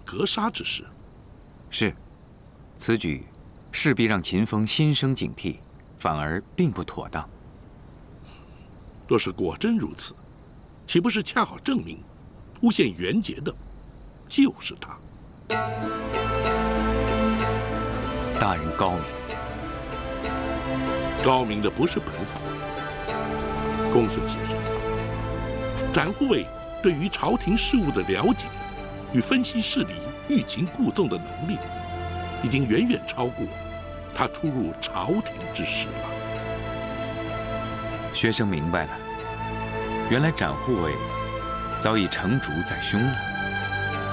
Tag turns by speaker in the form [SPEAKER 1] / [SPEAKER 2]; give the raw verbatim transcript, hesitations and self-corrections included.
[SPEAKER 1] 格杀之事。
[SPEAKER 2] 是，此举势必让秦风心生警惕，反而并不妥当。
[SPEAKER 1] 若是果真如此，岂不是恰好证明诬陷袁杰的就是他？
[SPEAKER 2] 大人高明，
[SPEAKER 1] 高明的不是本府。公孙先生，展护卫对于朝廷事务的了解与分析事理、欲擒故纵的能力，已经远远超过他出入朝廷之时了。
[SPEAKER 2] 学生明白了，原来展护卫早已成竹在胸了。